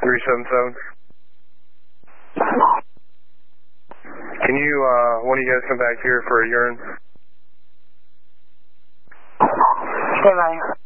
377. Can you, one of you guys come back here for a urine? Okay, buddy.